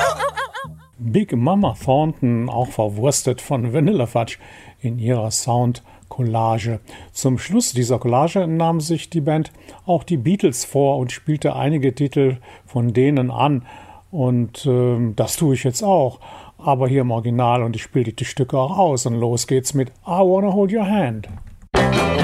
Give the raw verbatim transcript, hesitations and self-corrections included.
Big Mama Thornton, auch verwurstet von Vanilla Fudge in ihrer Sound-Collage. Zum Schluss dieser Collage nahm sich die Band auch die Beatles vor und spielte einige Titel von denen an. Und äh, das tue ich jetzt auch. Aber hier im Original, und ich spiele die Stücke auch aus. Und los geht's mit I Wanna Hold Your Hand.